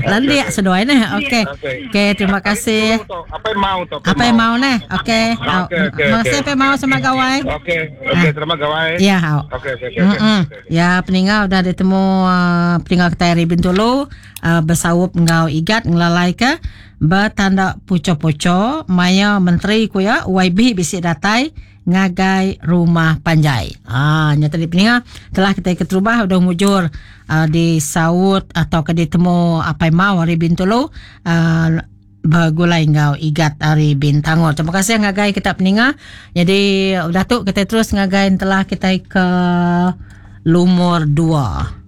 Landia sedoai ni. Okey. Okey, terima kasih. Apa yang mau ni? Okey. Masih apa mau sama gawai? Okey, terima gawai. Ya, Okey. Ya, peninggal dah ditemu peninggal Ketari Bintulu bersawup ngau igat ngelalai ke bertanda puco-puco maya menteri ku ya YB bisik datai ngagai rumah panjai. Nyata di peninggal telah kita keterubah udah mujur di sawut atau ke ditemu apa yang mau hari Bintulu bergulai ngau igat hari Bintangor. Terima kasih ngagai kita peninggal. Jadi udah tu kita terus ngagai telah kita ke Lumur 2.